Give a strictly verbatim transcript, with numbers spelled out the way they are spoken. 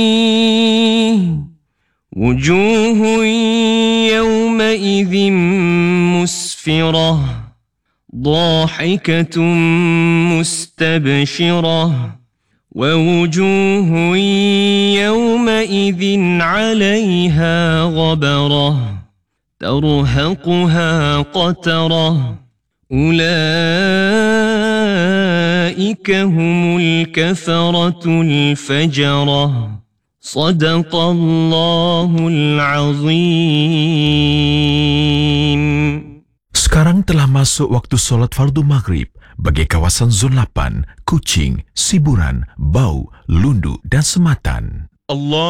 وجوه يومئذ مسفرة ضاحكة مستبشرة ووجوه يومئذ عليها غبرة ترهقها قترة أولئك هم الكفرة الفجرة صدق الله العظيم. Sekarang telah masuk waktu solat fardu maghrib bagi kawasan Zon lapan, Kuching, Siburan, Bau, Lundu dan Sematan. Allah